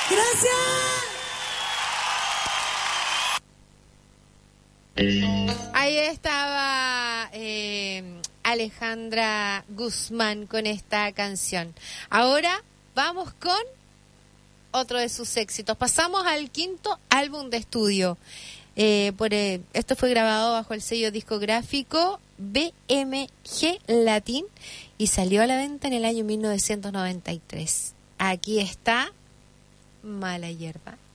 Gracias. Ahí estaba Alejandra Guzmán con esta canción. Ahora vamos con otro de sus éxitos. Pasamos al quinto álbum de estudio. Esto fue grabado bajo el sello discográfico BMG Latin y salió a la venta en el año 1993. Aquí está Mala Hierba.